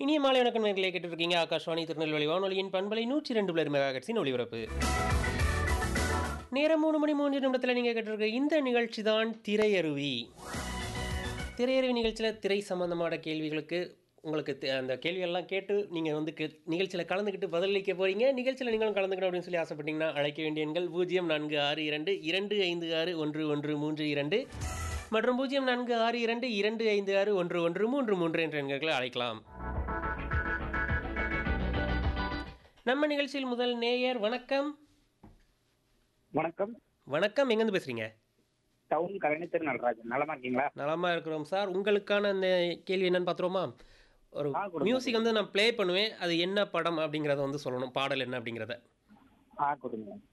இனிய மாலை வணக்கம் நேயர்களே, கேட்டுட்டு இருக்கீங்க ஆகாஷ்வாணி திருநெல்வேலி வானொலியின் பண்பலை 102 மெகாஹெர்ட்ஸின் ஒளிபரப்பு. நேரம் 3 மணி 3 நிமிடத்தில் நீங்கள் கேட்டிருக்க இந்த நிகழ்ச்சி தான் திரையருவி. திரையருவி நிகழ்ச்சியில் திரை சம்பந்தமான கேள்விகளுக்கு உங்களுக்கு அந்த கேள்வியெல்லாம் கேட்டு நீங்கள் வந்து நிகழ்ச்சியில் கலந்துக்கிட்டு பதிலளிக்க போகிறீங்க. நிகழ்ச்சியில் நீங்களும் கலந்துக்கணும் அப்படின்னு சொல்லி ஆசைப்பட்டீங்கன்னா அழைக்க வேண்டிய எண்கள் 0462 256 1132 மற்றும் 0462 256 1133 என்ற எண்களை அழைக்கலாம். நம்ம நிகழ்ச்சியில் முதல் நேயர். வணக்கம். வணக்கம். வணக்கம். எங்கேருந்து பேசுறீங்க? டவுன் கரணி திரு நடராஜன். நலமா இருக்கீங்களா? நலமா இருக்கிறோம் சார். உங்களுக்கான அந்த கேள்வி என்னன்னு பார்த்துருவோமா? ஒரு கொடுங்க. மியூசிக் வந்து நான் ப்ளே பண்ணுவேன். அது என்ன படம் அப்படிங்கிறத வந்து சொல்லணும். பாடல் என்ன அப்படிங்கிறத. கொடுங்க.